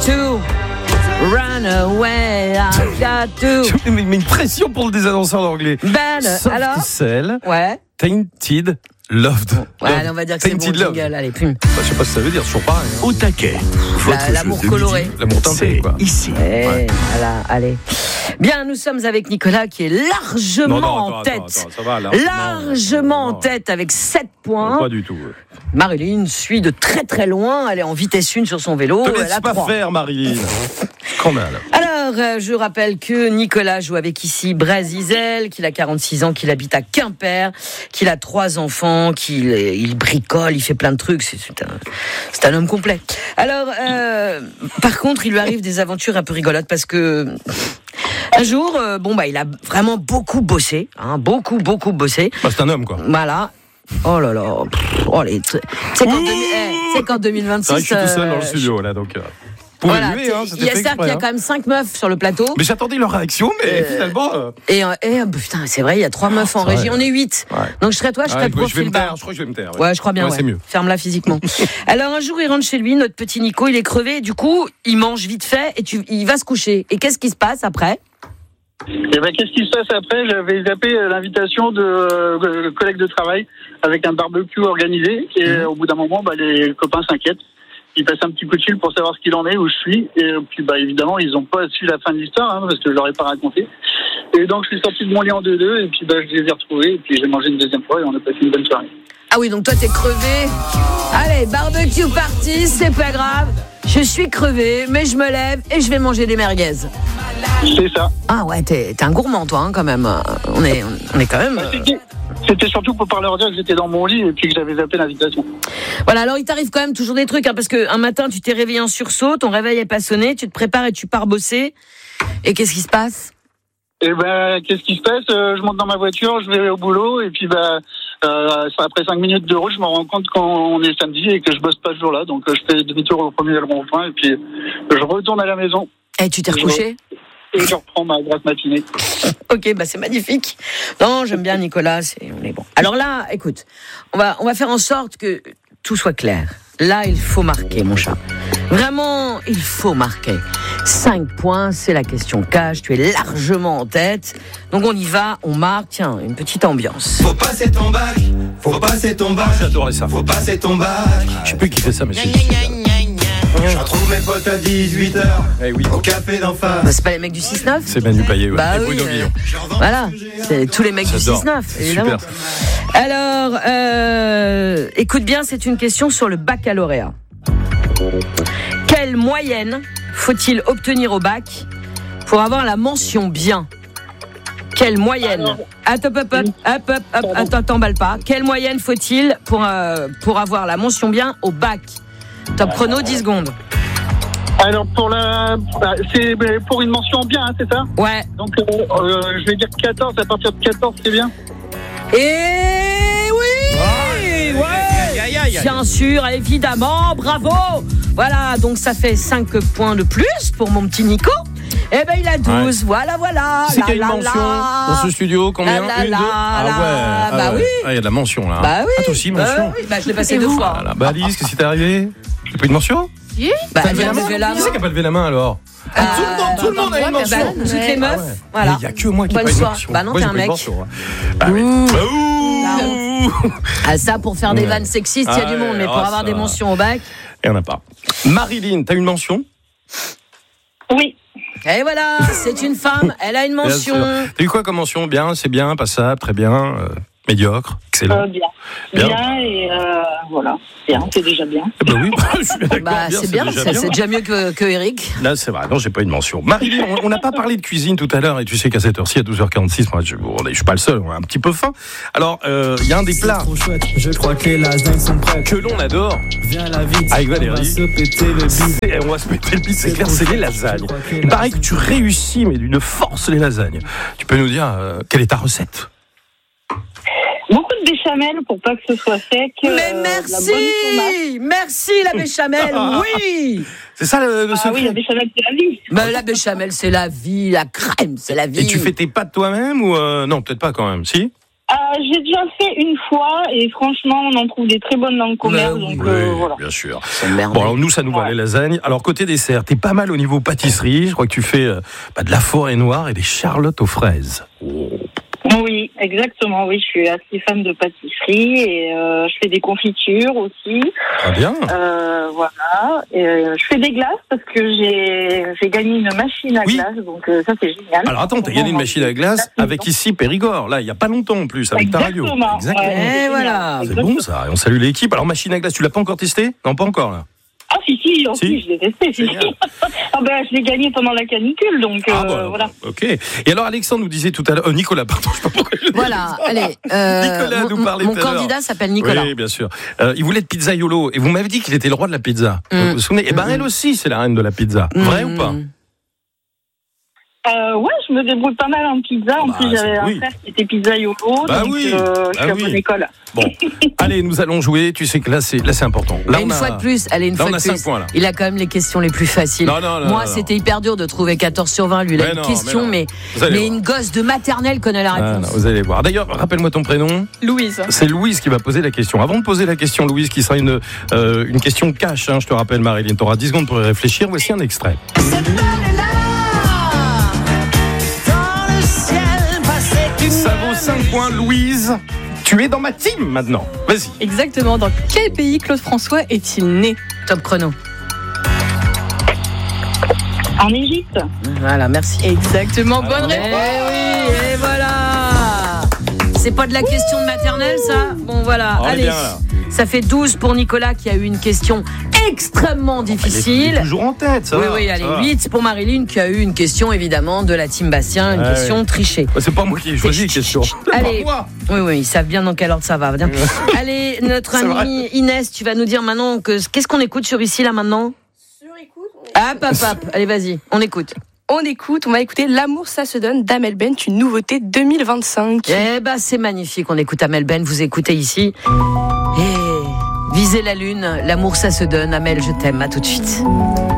to run away, I've got to. Mais une pression pour des annonceurs d'anglais. Ben, Soft alors Cell, Ouais. Tainted Loved. Ouais, allez, on va dire que c'est bon, Tainted Love. jingle, allez, plume. Je sais pas ce que ça veut dire, toujours pareil. Au taquet. Votre L'amour jeu de coloré. midi, L'amour teinté, c'est quoi. ici. Voilà, allez. Bien, nous sommes avec Nicolas qui est largement en tête. Attends, ça va, là. Largement Non. en tête avec 7 points. Pas du tout. Marilyn suit de très très loin. Elle est en vitesse 1 sur son vélo. Te Elle laisse a pas 3. faire, Marilyn. Scandale. Alors, je rappelle que Nicolas joue avec ici Brésil, qu'il a 46 ans, qu'il habite à Quimper, qu'il a 3 enfants, qu'il bricole, il fait plein de trucs. C'est un homme complet. Alors, par contre, il lui arrive des aventures un peu rigolotes parce que un jour, il a vraiment beaucoup bossé, beaucoup bossé. Bah, c'est un homme, quoi. Voilà. Oh là là. C'est qu'en 2026. C'est vrai que je suis tout seul dans le studio, là, donc. Voilà, Lui, hein, il y a ça qu'il y a quand même 5 meufs sur le plateau. Mais j'attendais leur réaction, mais finalement. Et putain, c'est vrai, il y a 3 meufs en c'est régie, vrai. on est 8. Ouais. Donc je serais toi, je serais je vais me taire, bar. je crois que je vais me taire. Ouais, je crois bien. Ouais, c'est mieux. Ferme-la physiquement. Alors un jour, il rentre chez lui, notre petit Nico, il est crevé. Du coup, il mange vite fait et il va se coucher. Et qu'est-ce qui se passe après ? Et ben, qu'est-ce qui se passe après ? J'avais zappé l'invitation de collègues de travail avec un barbecue organisé. Et au bout d'un moment, les copains s'inquiètent. Ils passent un petit coup de fil pour savoir ce qu'il en est, où je suis. Et puis, évidemment, ils n'ont pas su la fin de l'histoire, parce que je leur ai pas raconté. Et donc, je suis sorti de mon lit en 2-2, et puis, je les ai retrouvés, et puis j'ai mangé une deuxième fois, et on a passé une bonne soirée. Ah oui, donc toi, t'es crevé. Allez, barbecue party, c'est pas grave. Je suis crevé, mais je me lève et je vais manger des merguez. C'est ça. Ah ouais, t'es un gourmand, toi, quand même. On est quand même... C'était surtout pour pas leur dire que j'étais dans mon lit et puis que j'avais zappé l'invitation. Voilà, alors il t'arrive quand même toujours des trucs, parce qu'un matin, tu t'es réveillé en sursaut, ton réveil est pas sonné, tu te prépares et tu pars bosser. Et qu'est-ce qui se passe ? Et qu'est-ce qui se passe ? Je monte dans ma voiture, je vais au boulot, et puis après 5 minutes de route, je me rends compte qu'on est samedi et que je bosse pas ce jour-là. Donc je fais demi-tour au premier rond-point, et puis je retourne à la maison. Et tu t'es recouché ? Et je reprends ma grasse matinée. Ok, c'est magnifique. Non, j'aime bien Nicolas, on est bon. Alors là, écoute, on va faire en sorte que tout soit clair. Là, il faut marquer, mon chat. Vraiment, il faut marquer. 5 points, c'est la question cash. Tu es largement en tête. Donc on y va, on marque. Tiens, une petite ambiance. Faut passer ton bac, faut passer ton bac. J'adorais ça. Faut passer ton bac. Je sais plus qui fait ça, mais c'est. Je retrouve mes potes à 18h. Eh oui. Au café d'en face. C'est pas les mecs du 6-9 ? C'est Manu Payet, ouais. Bah Et oui, Bruno Guillon. voilà, c'est tous les mecs J'adore. du 6-9, C'est évidemment. super. Alors, écoute bien, c'est une question sur le baccalauréat. Quelle moyenne faut-il obtenir au bac pour avoir la mention bien ? Quelle moyenne ? Attends, t'emballe pas. Quelle moyenne faut-il pour avoir la mention bien au bac ? Top chrono, 10 secondes. Alors c'est pour une mention bien, c'est ça ? Ouais. Donc je vais dire 14, à partir de 14 c'est bien. Et oui, ouais, bien sûr, évidemment, bravo. Voilà, donc ça fait 5 points de plus pour mon petit Nico. Eh ben, il a 12, voilà. Qui c'est qu'il y a une mention dans ce studio? Combien? Une, deux? Bah oui. Ah, il y a de la mention, là. Bah oui. Ah, toi aussi, mention. Oui, je l'ai passé 2 fois. Voilà. Bah, Alice, qu'est-ce qui t'est arrivé? J'ai pas eu de mention? Si. T'as levé la main? Qui c'est qui a pas levé la main, alors? Tout le monde a une mention. Toutes les meufs, Ah ouais. voilà. Il y a que moi qui n'ai Bonne pas une soirée. mention. Bah non, Moi, t'es j'ai un pas eu de mec. mention, hein. Bah oui. Ouh. Ah, ça, pour faire des vannes sexistes, il y a du monde, mais pour avoir des mentions au bac. Il n'y en a pas. Marilyn, t'as une mention? Oui. Et voilà, c'est une femme, elle a une mention. T'as eu quoi comme mention? Bien, c'est bien, passable, très bien, médiocre, excellent. Bien et voilà. Bien, c'est déjà bien. Bah oui, je suis d'accord. Bah, c'est bien, c'est déjà mieux que Eric. Là, c'est vrai, non, j'ai pas une mention. Marilyn, on n'a pas parlé de cuisine tout à l'heure, et tu sais qu'à cette heure-ci, à 12h46, moi, je suis pas le seul, on a un petit peu faim. Alors, il y a un des plats Je crois que les lasagnes sont prêtes. que l'on adore, Viens la vite. avec Valérie. On va se péter le bide. On va se péter le bide, c'est clair, c'est les lasagnes. Il paraît que tu réussis, mais d'une force, les lasagnes. Tu peux nous dire quelle est ta recette? Beaucoup de béchamel pour pas que ce soit sec. Mais merci la béchamel, oui. C'est ça le secret? Oui, la béchamel, c'est la vie. Mais la béchamel, c'est la vie, la crème, c'est la vie. Et tu fais tes pâtes toi-même ou non, peut-être pas quand même, si? J'ai déjà fait une fois et franchement, on en trouve des très bonnes dans le commerce. Donc, voilà. Bien sûr. Merde. Bon, alors nous, ça nous va, les lasagnes. Alors, côté dessert, t'es pas mal au niveau pâtisserie. Je crois que tu fais de la forêt noire et des charlottes aux fraises. Oui, exactement. Oui, je suis assez fan de pâtisserie et je fais des confitures aussi. Très bien. Voilà. Et, je fais des glaces parce que j'ai gagné une machine à glace, donc ça c'est génial. Alors attends, t'as gagné une machine à glace avec ici Périgord, là, il y a pas longtemps en plus, avec ta radio. Exactement. Ouais, et voilà. C'est bon ça. Et on salue l'équipe. Alors machine à glace, tu l'as pas encore testée ? Non, pas encore là. Ah si, je l'ai testé. Je l'ai gagné pendant la canicule, donc voilà. Ok. Et alors Alexandre nous disait tout à l'heure, Nicolas, pardon, je sais pas pourquoi je Voilà, allez. Nicolas nous parlait mon tout à l'heure. candidat s'appelle Nicolas. Oui, bien sûr. Il voulait de pizzaiolo et vous m'avez dit qu'il était le roi de la pizza. Vous vous souvenez ? Elle aussi, c'est la reine de la pizza. Vrai ou pas ? Ouais, je me débrouille pas mal en pizza. En plus, j'avais un frère qui était pizzaiolo, donc je suis à bonne école. Bon, allez, nous allons jouer. Tu sais que là, c'est important. Là, une fois de plus, on a 5 points, là. Il a quand même les questions les plus faciles. Moi, c'était hyper dur de trouver 14 sur 20. Lui, il a une question, mais une gosse de maternelle connaît la réponse. Vous allez voir. D'ailleurs, rappelle-moi ton prénom. Louise. C'est Louise qui va poser la question. Avant de poser la question, Louise, qui sera une question cash, je te rappelle, Marilyn, tu auras 10 secondes pour y réfléchir. Voici un extrait. Ça vaut 5 points, Louise. Tu es dans ma team maintenant. Vas-y. Exactement. Dans quel pays Claude François est-il né ? Top chrono. En Égypte. Voilà, merci. Exactement, bonne réponse. Oui, et voilà. C'est pas de la question de maternelle, ça ? Bon, voilà. Allez, bien, ça fait 12 pour Nicolas qui a eu une question extrêmement difficile. Il est toujours en tête, ça. Oui, allez, 8 pour Marilyn qui a eu une question, évidemment, de la team Bastien, une question trichée. C'est pas moi qui ai choisi les questions. Allez, oui, ils savent bien dans quel ordre ça va. Bien. Allez, notre amie Inès, tu vas nous dire maintenant qu'est-ce qu'on écoute sur ici, là, maintenant ? Sur écoute. Hop. Allez, vas-y, on écoute. On va écouter L'amour ça se donne d'Amel Bent, une nouveauté 2025. C'est magnifique, on écoute Amel Bent, vous écoutez ici. Visez la lune, l'amour ça se donne, Amel je t'aime, à tout de suite.